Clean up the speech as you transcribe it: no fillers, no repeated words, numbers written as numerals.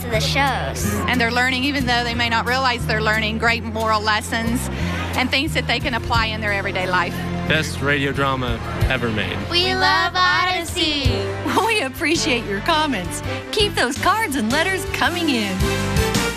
of the shows. And they're learning, even though they may not realize they're learning, great moral lessons and things that they can apply in their everyday life. Best radio drama ever made. We love Odyssey. We appreciate your comments. Keep those cards and letters coming in.